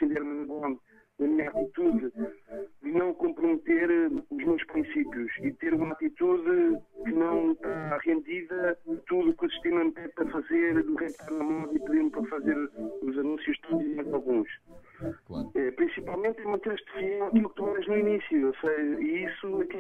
defender-me da minha atitude de não comprometer os meus princípios e ter uma atitude que não está rendida de tudo que o sistema me pede para fazer, do rei estar na moda e pedir-me para fazer os anúncios todos e mais alguns. Claro. Principalmente é manter-te fiel àquilo que tu eras no início, ou seja, e isso é que